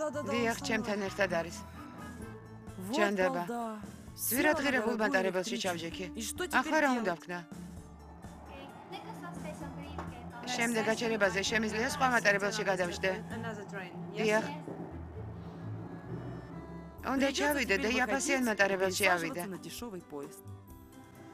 დიახ, ჩემთან ერთად არის. ჯანდება. ზვირადღირებულ მატარებელში ჩავჯექი. ახლა რა უნდა ვქნა? შემდეგ გაჩერებაზე შემიძლია სხვა მატარებელში გადავჯდე. დიახ. უნდა ჩავიდე და იაფასიან მატარებელში ავიდე.